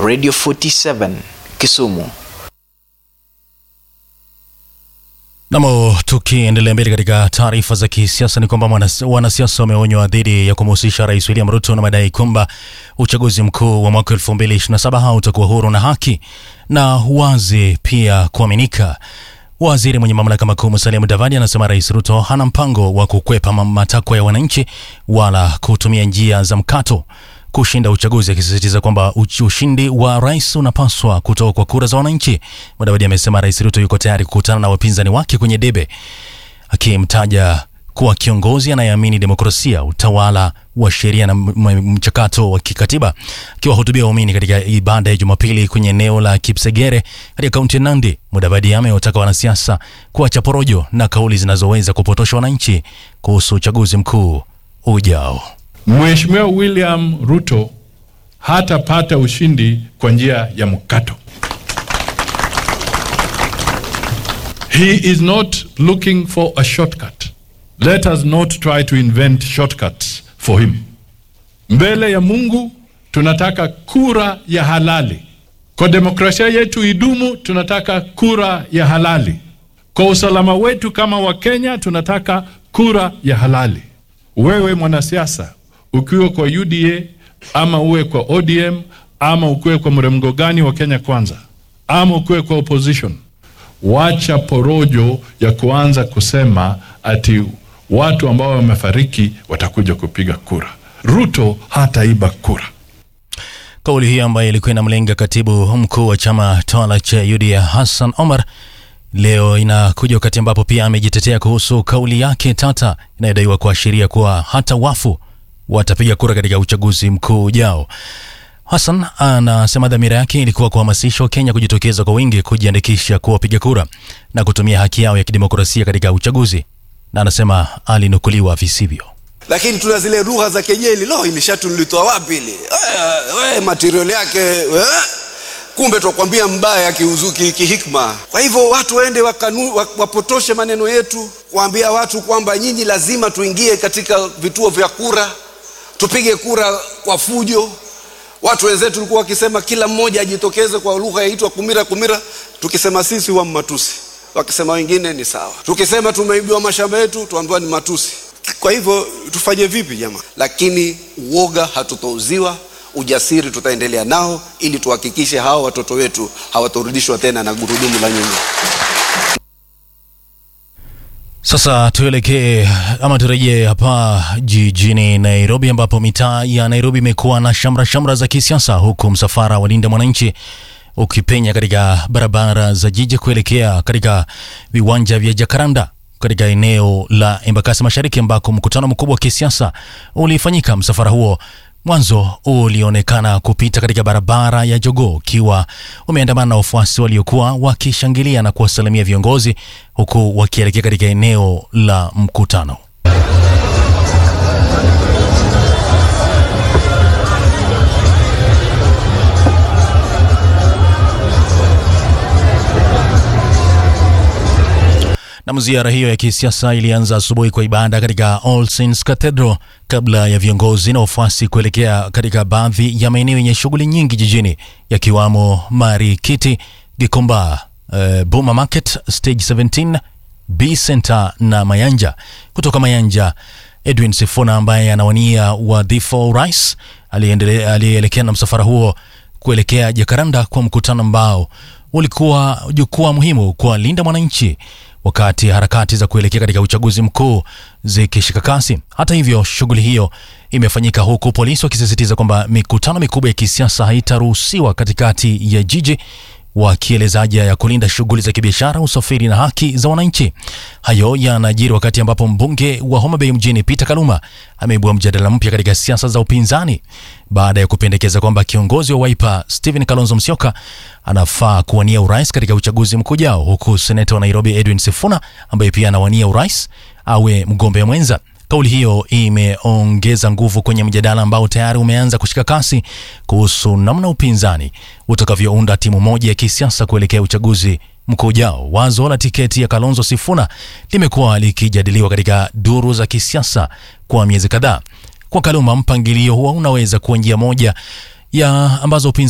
Radio 47 Kisumu. Namo tukiendelea mbele katika taarifa za kisiasa ni kwamba wanasiasa wameonywa dhidi ya kumhusisha Rais William Ruto na madai kwamba uchaguzi mkuu wa mwaka 2027 hautakuwa huru na haki na wazi pia kuaminika. Waziri mwenye mamlaka makuu Musalia Mudavadi anasema Rais Ruto hana mpango wa kukwepa matakwa ya wananchi wala kutumia njia za mkato kushinda uchaguzi, akisisitiza kwamba ushindi wa rais unapaswa kutoka kwa kura za wananchi. Mudavadi amesema Rais Ruto yuko tayari kukutana na wapinzani wake kwenye debe, akimtaja kuwa kiongozi anayeamini demokrasia, utawala wa sheria na mchakato wa kikatiba. Akiwahutubia waumini katika ibada ya Jumapili kwenye eneo la Kipsegere katika kaunti ya Nandi, Mudavadi amewataka wanasiasa kuacha porojo na kauli zinazoweza kupotosha wananchi kuhusu uchaguzi mkuu ujao. Mheshimiwa William Ruto hatapata ushindi kwa njia ya mkato. He is not looking for a shortcut. Let us not try to invent shortcuts for him. Mbele ya Mungu tunataka kura ya halali. Kwa demokrasia yetu idumu tunataka kura ya halali. Kwa usalama wetu kama Wakenya tunataka kura ya halali. Wewe mwanasiasa, ukiwa kwa UDA ama uwe kwa ODM ama ukiwe kwa mrengo gani wa Kenya Kwanza ama ukiwe kwa opposition, wacha porojo ya kuanza kusema ati watu ambao wamefariki watakuja kupiga kura. Ruto hataiba kura. Kauli hii ambayo ilikuwa inamlenga katibu mkuu wa chama tawala cha UDA Hassan Omar leo inakuja wakati ambapo pia amejitetea kuhusu kauli yake tata inayodaiwa kuashiria kuwa hata wafu watapiga kura katika uchaguzi mkuu ujao. Hassan anasema dhamira yake ilikuwa kuhamasisha Wakenya kujitokeza kwa wingi kujiandikisha kuwa wapiga kura na kutumia haki yao ya kidemokrasia katika uchaguzi, na anasema alinukuliwa visivyo. Lakini tuna zile lugha za kejeli, ilishatulitoa wapi ile? Wewe material yake, kumbe tukwambia mbaya kiuzuki kihikma. Kwa hivyo watu waende wapotoshe maneno yetu, kuambia watu kwamba nyinyi lazima tuingie katika vituo vya kura, tupige kura kwa fujo. Watu wenzetu walikuwa wakisema kila mmoja ajitokeze kwa lugha yaitwa kumira, tukisema sisi wa matusi, wakisema wengine ni sawa. Tukisema tumeibiwa mashamba yetu tuambiwa ni matusi. Kwa hivyo tufanye vipi jamaa? Lakini uoga hatutouziwa, ujasiri tutaendelea nao ili tuhakikishe hao watoto wetu hawatorudishwa tena na gurudumu la nyuma. Sasa turejee hapa jijini Nairobi, ambapo mitaa ya Nairobi imekuwa na shamra za kisiasa, huku msafara wa Linda Mwananchi ukipenya katika barabara za jiji kuelekea katika viwanja vya Jacaranda katika eneo la Embakasi Mashariki, ambako mkutano mkubwa wa kisiasa ulifanyika. Msafara huo mwanzo ulionekana kupita katika barabara ya Jogoo ukiwa umeandamana na wafuasi waliokuwa wakishangilia na kuwasalimia viongozi, huku wakielekea katika eneo la mkutano. Na ziara hiyo ya kisiasa ilianza asubuhi kwa ibada katika All Saints Cathedral kabla ya viongozi na wafuasi kuelekea katika baadhi ya maeneo yenye shughuli nyingi jijini, yakiwamo Marikiti, Gikomba, Boma Market, Stage 17, B Center na Mayanja. Kutoka Mayanja, Edwin Sifuna ambaye anawania wadhifa wa urais alielekea na msafara huo kuelekea Jacaranda kwa mkutano ambao ulikuwa jukwaa muhimu kwa Linda Mwananchi wakati harakati za kuelekea katika uchaguzi mkuu zikishika kasi. Hata hivyo, shughuli hiyo imefanyika huku polisi wakisisitiza kwamba mikutano mikubwa ya kisiasa haitaruhusiwa katikati ya jiji, wakieleza haja ya kulinda shughuli za kibiashara, usafiri na haki za wananchi. Hayo yanajiri wakati ambapo mbunge wa Homa Bay mjini Peter Kaluma ameibua mjadala mpya katika siasa za upinzani baada ya kupendekeza kwamba kiongozi wa Wiper Stephen Kalonzo Musyoka anafaa kuwania urais katika uchaguzi mkuu ujao, huku seneta wa Nairobi Edwin Sifuna ambaye pia anawania urais awe mgombea mwenza. Kauli hiyo imeongeza nguvu kwenye mjadala ambao tayari umeanza kushika kasi kuhusu namna upinzani utakavyounda timu moja ya kisiasa kuelekea uchaguzi mkuu ujao. Wazo la tiketi ya Kalonzo Sifuna limekuwa likijadiliwa katika duru za kisiasa kwa miezi kadhaa. Kwa Kaluma, mpangilio huo unaweza kuwa njia moja ya ambazo upinzani